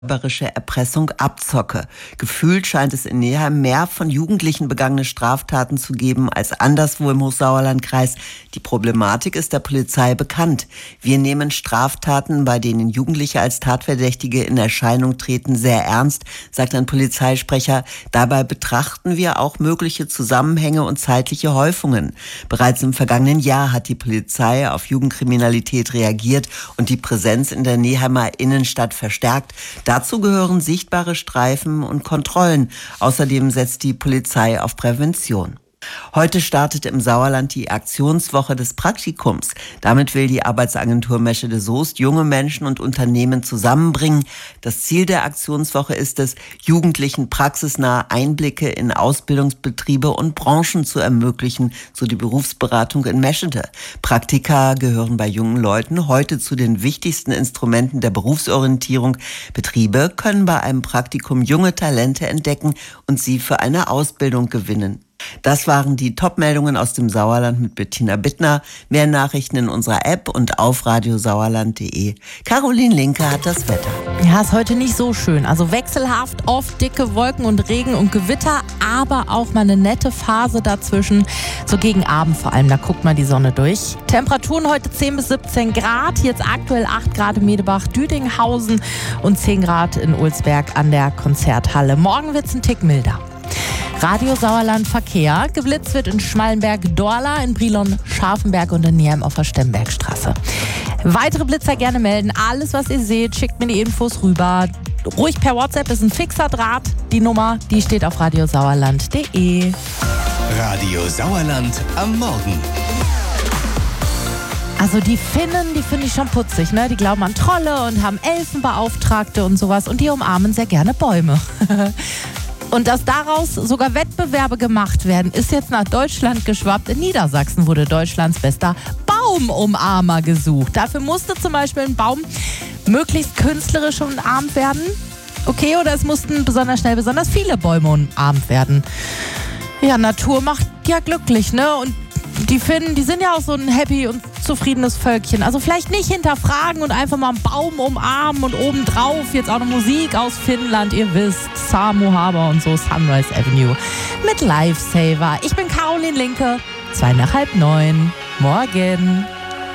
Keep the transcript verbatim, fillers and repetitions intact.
räuberische Erpressung Abzocke. Gefühlt scheint es in Neheim mehr von Jugendlichen begangene Straftaten zu geben als anderswo im Hochsauerlandkreis. Die Problematik ist der Polizei bekannt. Wir nehmen Straftaten, bei denen Jugendliche als Tatverdächtige in Erscheinung treten, sehr ernst, sagt ein Polizeisprecher. Dabei betrachten wir auch mögliche Zusammenhänge und zeitliche Häufungen. Bereits im vergangenen Jahr hat die Polizei auf Jugendkriminalität reagiert und die Präsenz in der Neheimer Innenstadt verstärkt. Dazu gehören sichtbare Streifen und Kontrollen. Außerdem setzt die Polizei auf Prävention. Heute startet im Sauerland die Aktionswoche des Praktikums. Damit will die Arbeitsagentur Meschede Soest junge Menschen und Unternehmen zusammenbringen. Das Ziel der Aktionswoche ist es, Jugendlichen praxisnahe Einblicke in Ausbildungsbetriebe und Branchen zu ermöglichen, so die Berufsberatung in Meschede. Praktika gehören bei jungen Leuten heute zu den wichtigsten Instrumenten der Berufsorientierung. Betriebe können bei einem Praktikum junge Talente entdecken und sie für eine Ausbildung gewinnen. Das waren die Top-Meldungen aus dem Sauerland mit Bettina Bittner. Mehr Nachrichten in unserer App und auf radiosauerland punkt de. Caroline Linke hat das Wetter. Ja, ist heute nicht so schön. Also wechselhaft, oft dicke Wolken und Regen und Gewitter, aber auch mal eine nette Phase dazwischen. So gegen Abend vor allem, da guckt mal die Sonne durch. Temperaturen heute zehn bis siebzehn Grad, jetzt aktuell acht Grad in Medebach-Düdinghausen und zehn Grad in Ulsberg an der Konzerthalle. Morgen wird's ein Tick milder. Radio Sauerland Verkehr. Geblitzt wird in Schmallenberg-Dorla, in Brilon, Scharfenberg und in Neheim auf der Stembergstraße. Weitere Blitzer gerne melden. Alles, was ihr seht, schickt mir die Infos rüber. Ruhig per WhatsApp, ist ein fixer Draht. Die Nummer, die steht auf radiosauerland punkt de. Radio Sauerland am Morgen. Also die Finnen, die finde ich schon putzig, ne? Die glauben an Trolle und haben Elfenbeauftragte und sowas und die umarmen sehr gerne Bäume. Und dass daraus sogar Wettbewerbe gemacht werden, ist jetzt nach Deutschland geschwappt. In Niedersachsen wurde Deutschlands bester Baumumarmer gesucht. Dafür musste zum Beispiel ein Baum möglichst künstlerisch umarmt werden. Okay, oder es mussten besonders schnell besonders viele Bäume umarmt werden. Ja, Natur macht ja glücklich, ne? Und die Finnen, die sind ja auch so ein happy und zufriedenes Völkchen. Also vielleicht nicht hinterfragen und einfach mal einen Baum umarmen und obendrauf jetzt auch noch Musik aus Finnland. Ihr wisst, Samu Haber und so, Sunrise Avenue mit Lifesaver. Ich bin Caroline Linke, zwei nach halb neun. Morgen.